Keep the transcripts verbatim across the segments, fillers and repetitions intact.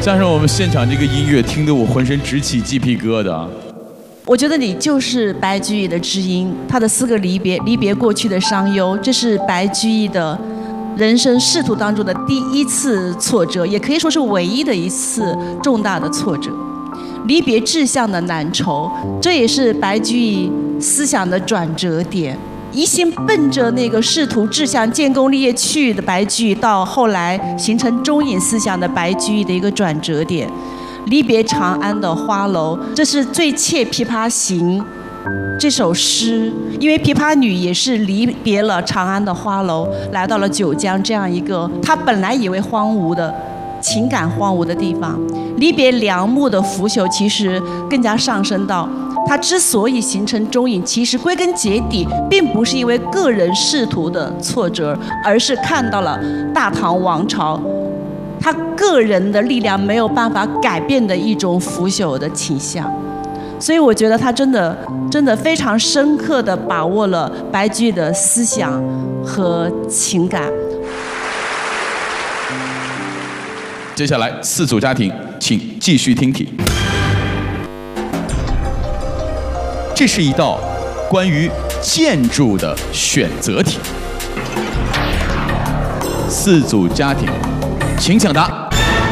加上我们现场这个音乐，听得我浑身直起鸡皮疙瘩。 我觉得你就是白居易的知音，他的四个离别，离别过去的伤忧，这是白居易的人生仕途当中的第一次挫折，也可以说是唯一的一次重大的挫折。离别志向的难酬，这也是白居易思想的转折点。一心奔着那个仕途志向、建功立业去的白居易，到后来形成中隐思想的白居易的一个转折点。离别长安的花楼，这是最切《琵琶行》这首诗，因为琵琶女也是离别了长安的花楼，来到了九江这样一个她本来以为荒芜的情感荒芜的地方。离别梁木的腐朽，其实更加上升到它之所以形成中隐，其实归根结底并不是因为个人仕途的挫折，而是看到了大唐王朝他个人的力量没有办法改变的一种腐朽的倾向。所以我觉得他真的真的非常深刻地把握了白居易的思想和情感。 接下来四组家庭，请继续听题。这是一道关于建筑的选择题。四组家庭，请抢答。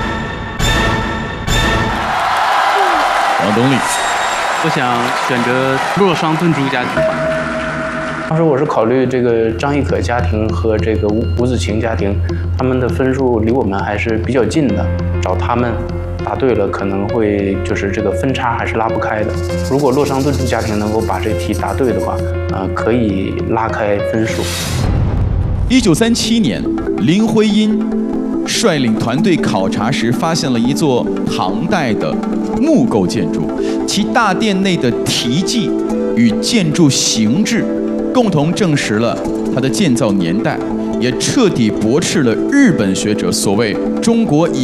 王东立， 我想选择洛桑顿珠家庭。 当时我是考虑这个张亦可家庭和这个吴吴子晴家庭，他们的分数离我们还是比较近的，找他们答对了，可能会就是这个分差还是拉不开的。如果洛桑顿珠家庭能够把这题答对的话，呃，可以拉开分数。 一九三七年，林徽因率领团队考察时，发现了一座唐代的木构建筑，其大殿内的题记与建筑形制共同证实了它的建造年代，也彻底驳斥了日本学者所谓中国以